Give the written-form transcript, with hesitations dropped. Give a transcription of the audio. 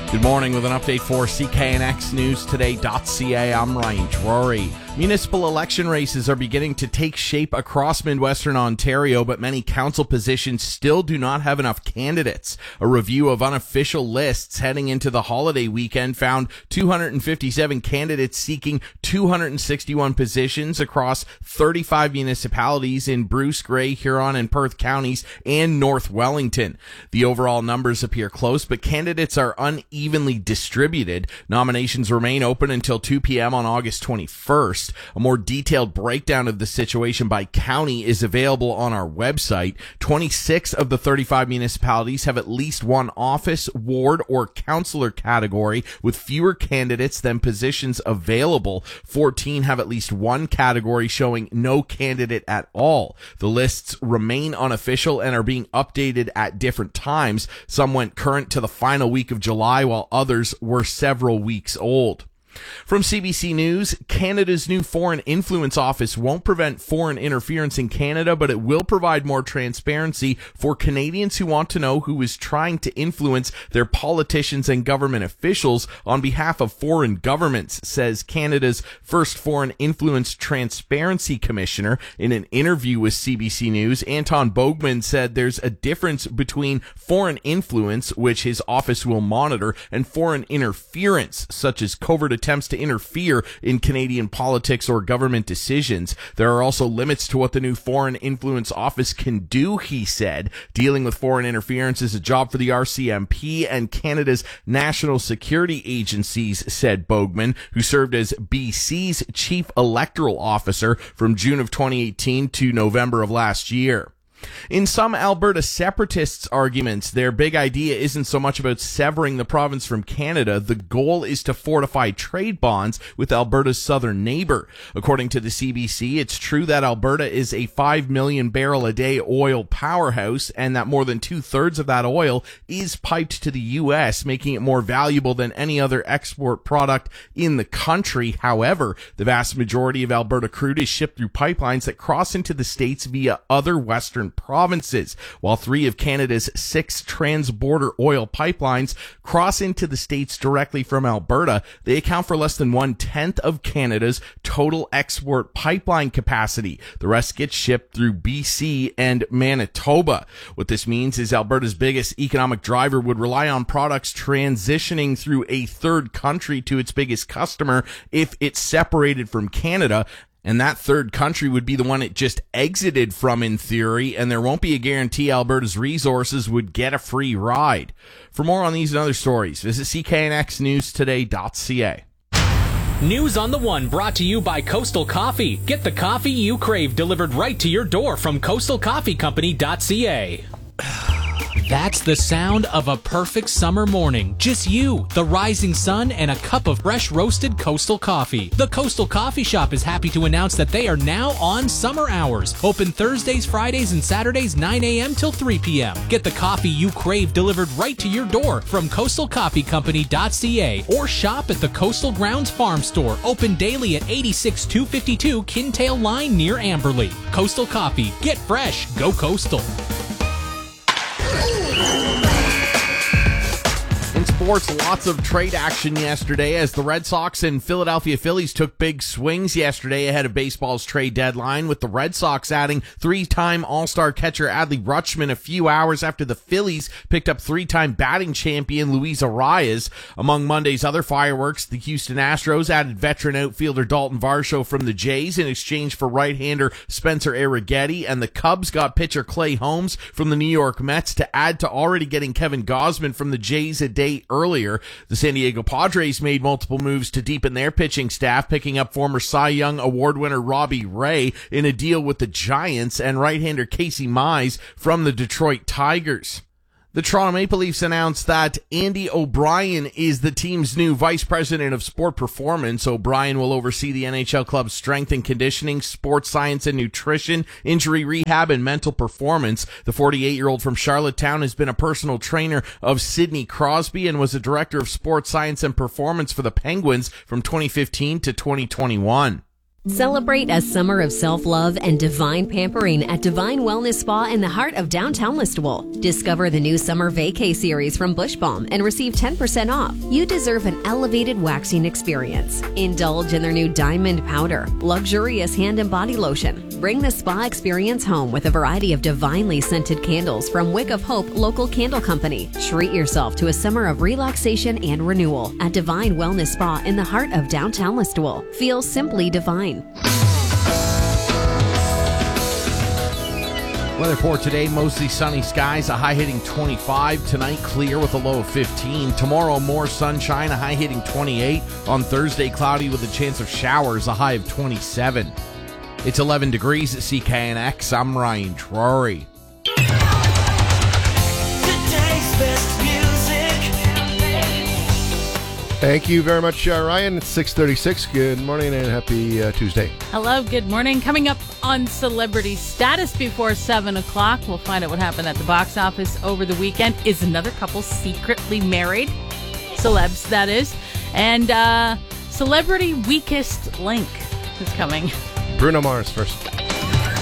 Good morning with an update for CKNXNewsToday.ca. I'm Ryan Drury. Municipal election races are beginning to take shape across Midwestern Ontario, but many council positions still do not have enough candidates. A review of unofficial lists heading into the holiday weekend found 257 candidates seeking 261 positions across 35 municipalities in Bruce, Grey, Huron, and Perth counties and North Wellington. The overall numbers appear close, but candidates are unevenly distributed. Nominations remain open until 2 p.m. on August 21st. A more detailed breakdown of the situation by county is available on our website. 26 of the 35 municipalities have at least one office, ward, or councillor category with fewer candidates than positions available. 14 have at least one category showing no candidate at all. The lists remain unofficial and are being updated at different times. Some went current to the final week of July, while others were several weeks old. From CBC News, Canada's new Foreign Influence Office won't prevent foreign interference in Canada, but it will provide more transparency for Canadians who want to know who is trying to influence their politicians and government officials on behalf of foreign governments, says Canada's first Foreign Influence Transparency Commissioner. In an interview with CBC News, Anton Bogman said there's a difference between foreign influence, which his office will monitor, and foreign interference, such as covert attempts to interfere in Canadian politics or government decisions. There are also limits to what the new Foreign Influence Office can do, he said. Dealing with foreign interference is a job for the RCMP and Canada's national security agencies, said Bogman, who served as BC's Chief Electoral Officer from June of 2018 to November of last year. In some Alberta separatists' arguments, their big idea isn't so much about severing the province from Canada. The goal is to fortify trade bonds with Alberta's southern neighbor. According to the CBC, it's true that Alberta is a 5 million barrel a day oil powerhouse and that more than 2/3 of that oil is piped to the U.S., making it more valuable than any other export product in the country. However, the vast majority of Alberta crude is shipped through pipelines that cross into the States via other Western provinces. While 3 of Canada's 6 trans-border oil pipelines cross into the States directly from Alberta, they account for less than 1/10 of Canada's total export pipeline capacity. The rest gets shipped through BC and Manitoba. What this means is Alberta's biggest economic driver would rely on products transitioning through a third country to its biggest customer if it's separated from Canada. And that third country would be the one it just exited from in theory, and there won't be a guarantee Alberta's resources would get a free ride. For more on these and other stories, visit CKNXNewsToday.ca. News on the One brought to you by Coastal Coffee. Get the coffee you crave delivered right to your door from coastalcoffeecompany.ca. That's the sound of a perfect summer morning. Just you, the rising sun, and a cup of fresh roasted Coastal Coffee. The Coastal Coffee Shop is happy to announce that they are now on summer hours. Open Thursdays, Fridays, and Saturdays 9 a.m. till 3 p.m. Get the coffee you crave delivered right to your door from coastalcoffeecompany.ca or shop at the Coastal Grounds Farm Store, open daily at 86252 Kintail Line near Amberley. Coastal Coffee. Get fresh. Go Coastal. In sports, lots of trade action yesterday as the Red Sox and Philadelphia Phillies took big swings yesterday ahead of baseball's trade deadline, with the Red Sox adding 3-time All-Star catcher Adley Rutschman a few hours after the Phillies picked up 3-time batting champion Luis Arias. Among Monday's other fireworks, the Houston Astros added veteran outfielder Dalton Varsho from the Jays in exchange for right-hander Spencer Arrighetti, and the Cubs got pitcher Clay Holmes from the New York Mets to add to already getting Kevin Gausman from the Jays a day earlier. The San Diego Padres made multiple moves to deepen their pitching staff, picking up former Cy Young Award winner Robbie Ray in a deal with the Giants and right-hander Casey Mize from the Detroit Tigers. The Toronto Maple Leafs announced that Andy O'Brien is the team's new vice president of sport performance. O'Brien will oversee the NHL club's strength and conditioning, sports science and nutrition, injury rehab, and mental performance. The 48-year-old from Charlottetown has been a personal trainer of Sidney Crosby and was a director of sports science and performance for the Penguins from 2015 to 2021. Celebrate a summer of self-love and divine pampering at Divine Wellness Spa in the heart of downtown Listowel. Discover the new Summer Vacay series from Bush Balm and receive 10% off. You deserve an elevated waxing experience. Indulge in their new Diamond Powder, luxurious hand and body lotion. Bring the spa experience home with a variety of divinely scented candles from Wick of Hope Local Candle Company. Treat yourself to a summer of relaxation and renewal at Divine Wellness Spa in the heart of downtown Listowel. Feel simply divine. Weather for today, mostly sunny skies, a high hitting 25. Tonight, clear with a low of 15. Tomorrow, more sunshine, a high hitting 28. On Thursday, cloudy with a chance of showers, a high of 27. It's 11 degrees at CKNX. I'm Ryan Drury. Thank you very much, Ryan. It's 6:36. Good morning and happy Tuesday. Hello, good morning. Coming up on Celebrity Status before 7 o'clock, we'll find out what happened at the box office over the weekend. Is another couple secretly married? Celebs, that is. And Celebrity Weakest Link is coming. Bruno Mars first.